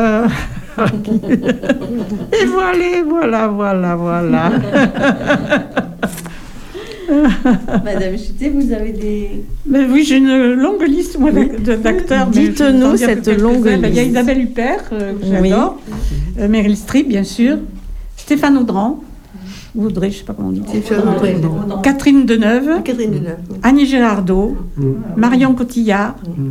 Et voilà. Madame Chutet, vous avez des... Mais oui, j'ai une longue liste moi, d'acteurs. Dites-nous cette longue liste. Il y a Isabelle Huppert, que j'adore. Meryl Streep, bien sûr. Stéphane Audran. Audrey, je ne sais pas comment on dit. Catherine Deneuve. Annie Girardot. Marion Cotillard.